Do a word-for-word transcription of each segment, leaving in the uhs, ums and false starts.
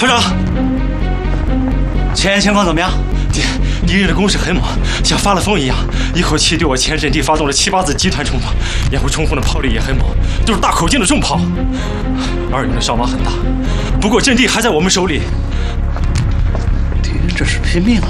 团长，前沿情况怎么样？敌敌人的攻势很猛，像发了疯一样，一口气对我前阵地发动了七八次集团冲锋，掩护冲锋的炮力也很猛，都是大口径的重炮。二营的伤亡很大，不过阵地还在我们手里。 敌人这是拼命了，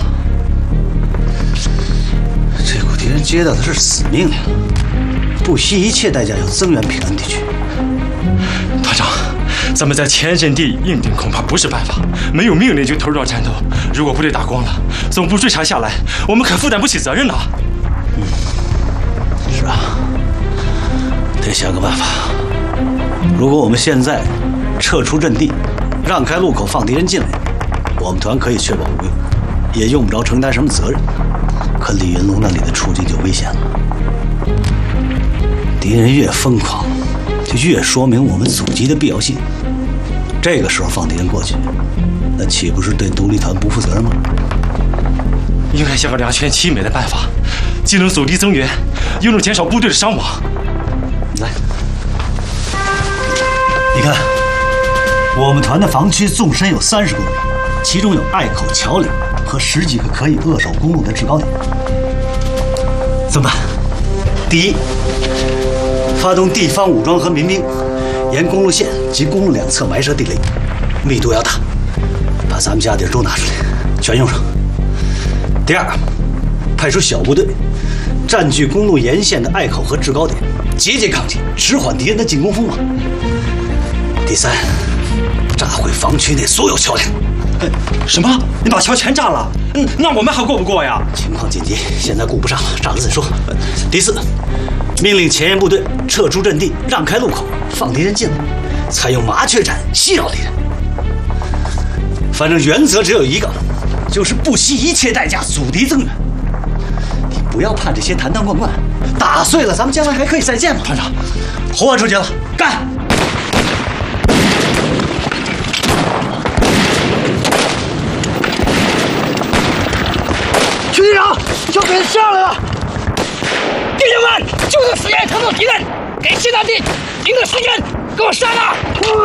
这股敌人接到的是死命令，不惜一切代价要增援平安地区。 团长，咱们在前阵地硬顶恐怕不是办法，没有命令就投入到战斗。如果部队打光了，总部追查下来，我们可负担不起责任呐。 嗯，是啊，得想个办法。如果我们现在撤出阵地，让开路口放敌人进来，我们团可以确保无忧，也用不着承担什么责任。可李云龙那里的处境就危险了，敌人越疯狂，就越说明我们阻击的必要性。这个时候放敌人过去，那岂不是对独立团不负责任吗？ 应该想个两全其美的办法，既能阻敌增援，又能减少部队的伤亡。 来，你看，我们团的防区纵深有三十公里，其中有隘口、桥梁和十几个可以扼守公路的制高点。怎么办？第一，发动地方武装和民兵，沿公路线及公路两侧埋设地雷，密度要大，把咱们家底儿都拿出来，全用上。第二，派出小部队，占据公路沿线的隘口和制高点，节节抗击，迟缓敌人的进攻锋芒。第三，炸毁防区内所有桥梁。 什么？你把桥全炸了？嗯，那我们还过不过呀？ 情况紧急，现在顾不上了，炸了再说。第四，命令前沿部队撤出阵地，让开路口，放敌人进来，采用麻雀战袭扰敌人。反正原则只有一个，就是不惜一切代价阻敌增援。你不要盼这些坛坛罐罐，打碎了咱们将来还可以再见嘛。 团长， 后按出去了，干！ 区队长，小鬼子上来了！弟兄们，就在此沿城斗敌人，给西南地赢得时间，给我杀了！